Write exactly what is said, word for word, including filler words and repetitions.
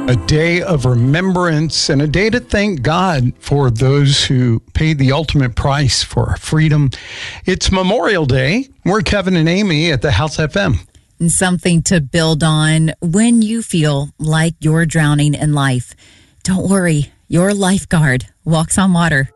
A day of remembrance and a day to thank God for those who paid the ultimate price for our freedom. It's Memorial Day. We're Kevin and Amy at the House F M. And something to build on when you feel like you're drowning in life. Don't worry, your lifeguard walks on water.